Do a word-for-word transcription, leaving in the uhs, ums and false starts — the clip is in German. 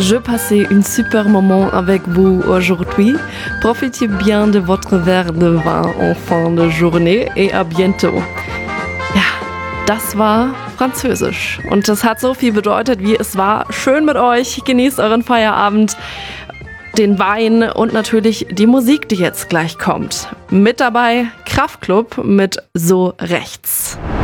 Je passais un super moment avec vous aujourd'hui. Profitez bien de votre verre de vin en fin de journée et à bientôt. Ja, das war Französisch. Und das hat so viel bedeutet, wie es war schön mit euch. Genießt euren Feierabend, den Wein und natürlich die Musik, die jetzt gleich kommt. Mit dabei Kraftklub mit So Rechts.